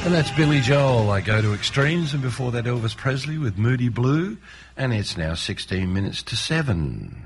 And that's Billy Joel, I Go to Extremes, and before that Elvis Presley with Moody Blue, and it's now 16 minutes to 7.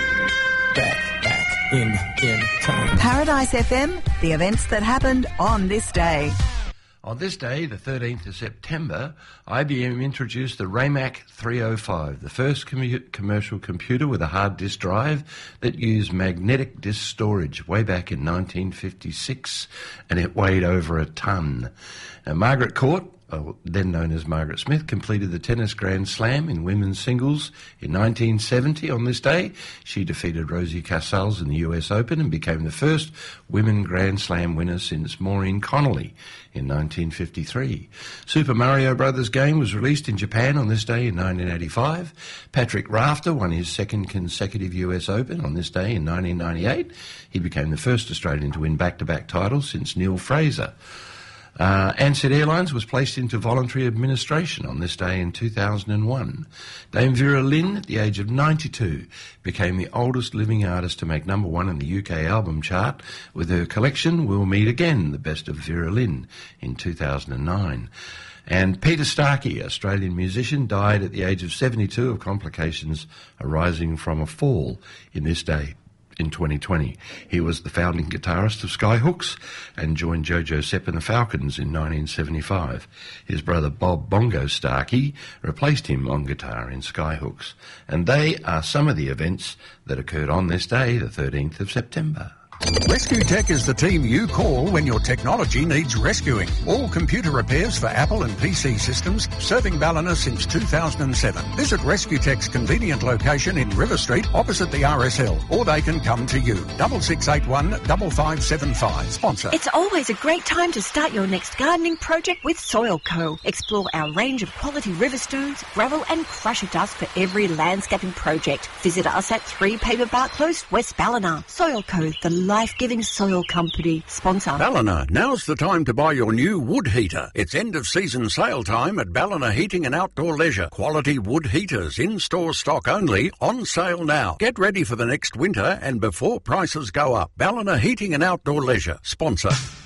Back in time. Paradise FM, the events that happened on this day. On this day, the 13th of September, IBM introduced the Raymac 305, the first commercial computer with a hard disk drive that used magnetic disk storage way back in 1956, and it weighed over a ton. Now, Margaret Court, then known as Margaret Smith, completed the tennis Grand Slam in women's singles in 1970. On this day, she defeated Rosie Casals in the US Open and became the first women Grand Slam winner since Maureen Connolly in 1953. Super Mario Brothers game was released in Japan on this day in 1985. Patrick Rafter won his second consecutive US Open on this day in 1998. He became the first Australian to win back-to-back titles since Neil Fraser. Ansett Airlines was placed into voluntary administration on this day in 2001. Dame Vera Lynn, at the age of 92, became the oldest living artist to make #1 in the UK album chart with her collection We'll Meet Again, the best of Vera Lynn, in 2009. And Peter Starkey, Australian musician, died at the age of 72 of complications arising from a fall in this day. In 2020. He was the founding guitarist of Skyhooks and joined Jojo Sepp and the Falcons in 1975. His brother Bob Bongo Starkey replaced him on guitar in Skyhooks. And they are some of the events that occurred on this day, the 13th of September. Rescue Tech is the team you call when your technology needs rescuing. All computer repairs for Apple and PC systems, serving Ballina since 2007. Visit Rescue Tech's convenient location in River Street, opposite the RSL, or they can come to you. 6681 5575. Sponsor. It's always a great time to start your next gardening project with Soil Co. Explore our range of quality river stones, gravel and crusher dust for every landscaping project. Visit us at 3 Paperbark Close, West Ballina. Soil Co, the life-giving soil company. Sponsor. Ballina, now's the time to buy your new wood heater. It's end-of-season sale time at Ballina Heating and Outdoor Leisure. Quality wood heaters, in-store stock only, on sale now. Get ready for the next winter and before prices go up. Ballina Heating and Outdoor Leisure. Sponsor.